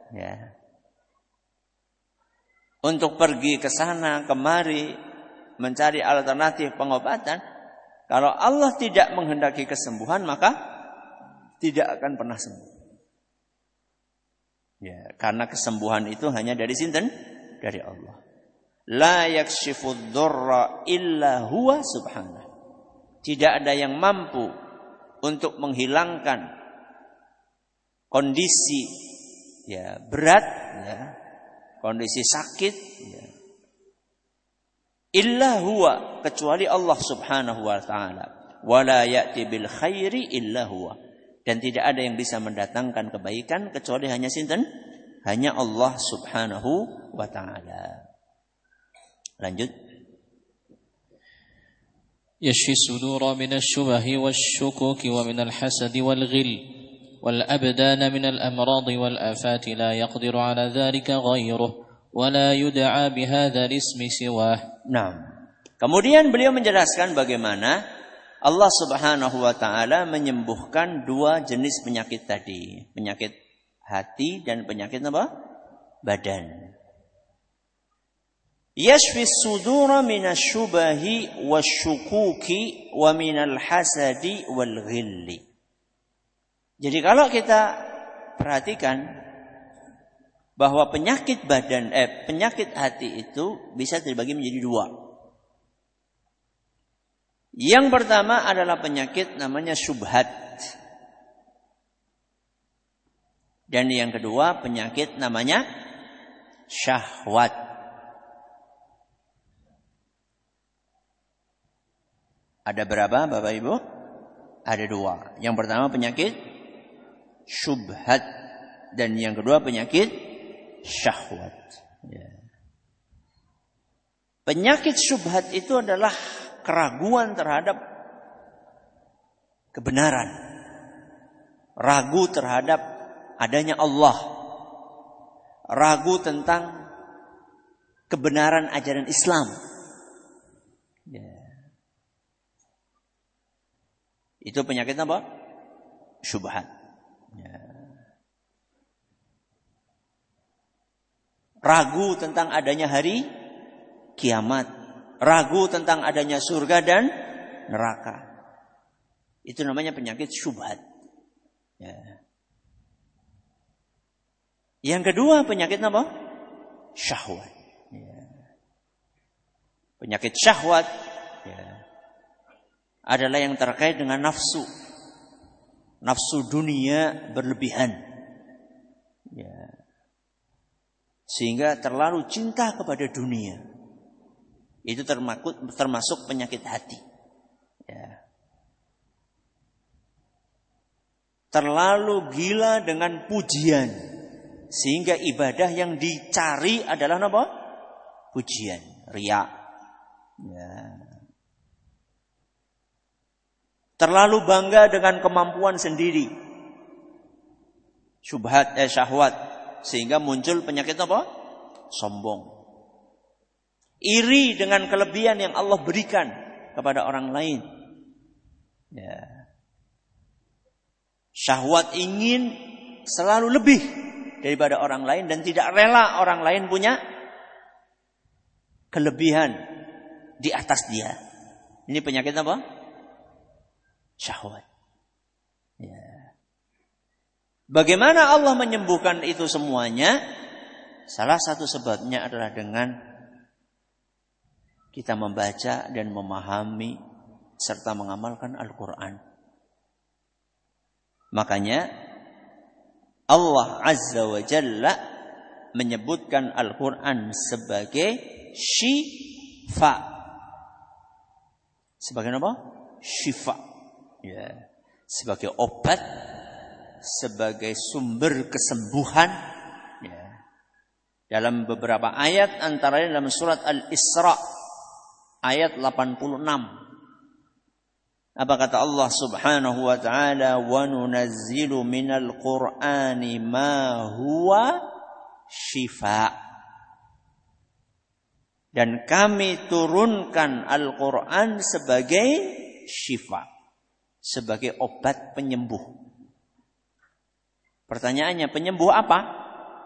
Ya. Untuk pergi ke sana kemari mencari alternatif pengobatan, kalau Allah tidak menghendaki kesembuhan maka tidak akan pernah sembuh. Ya, karena kesembuhan itu hanya dari sinten? Dari Allah. La yakshifud dzarra illa huwa subhanahu. Tidak ada yang mampu untuk menghilangkan kondisi ya berat, ya, kondisi sakit, ya. Illa huwa, kecuali Allah subhanahu wa ta'ala. Wala ya'ti bil khairi illa huwa. Dan tidak ada yang bisa mendatangkan kebaikan kecuali hanya sinten? Hanya Allah subhanahu wa ta'ala. Lanjut. يشفي الصدور من الشبه والشكوك ومن الحسد والغل والأبدان من الأمراض والآفات لا يقدر على ذلك غيره ولا يدعى بهذا الاسم سواه. Nah, kemudian beliau menjelaskan bagaimana Allah subhanahu wa ta'ala menyembuhkan dua jenis penyakit tadi. Penyakit hati dan penyakit apa? Badan. Yashfi sudura minasyubahi wasyukuki wa minal hasadi wal ghilli. Jadi kalau kita perhatikan bahwa penyakit badan, penyakit hati itu bisa terbagi menjadi dua. Yang pertama adalah penyakit namanya syubhat. Dan yang kedua penyakit namanya syahwat. Ada berapa Bapak Ibu? Ada dua. Yang pertama penyakit syubhat. Dan yang kedua penyakit syahwat. Ya. Penyakit syubhat itu adalah keraguan terhadap kebenaran. Ragu terhadap adanya Allah. Ragu tentang kebenaran ajaran Islam. Ya. Itu penyakit apa? Syubhat. Ya. Ragu tentang adanya hari kiamat. Ragu tentang adanya surga dan neraka. Itu namanya penyakit syubhat. Ya. Yang kedua penyakit apa? Syahwat. Ya. Penyakit syahwat ya, adalah yang terkait dengan nafsu. Nafsu dunia berlebihan. Ya. Sehingga terlalu cinta kepada dunia. Itu termasuk penyakit hati. Ya. Terlalu gila dengan pujian. Sehingga ibadah yang dicari adalah apa? Pujian, riya. Ya. Terlalu bangga dengan kemampuan sendiri. Syubhat, syahwat. Sehingga muncul penyakit apa? Sombong. Iri dengan kelebihan yang Allah berikan kepada orang lain. Ya. Syahwat ingin selalu lebih daripada orang lain dan tidak rela orang lain punya kelebihan di atas dia. Ini penyakit apa? Syahwat. Ya. Bagaimana Allah menyembuhkan itu semuanya? Salah satu sebabnya adalah dengan kita membaca dan memahami serta mengamalkan Al-Quran. Makanya Allah Azza wa Jalla menyebutkan Al-Quran sebagai syifa. Sebagai apa? Syifa. Ya. Sebagai obat, sebagai sumber kesembuhan. Ya. Dalam beberapa ayat, antaranya dalam surat Al-Isra ayat 86. Apa kata Allah Subhanahu wa ta'ala? Wa nunazzilu minal Qur'ani ma huwa syifa. Dan kami turunkan Al-Quran sebagai syifa, sebagai obat penyembuh. Pertanyaannya, penyembuh apa?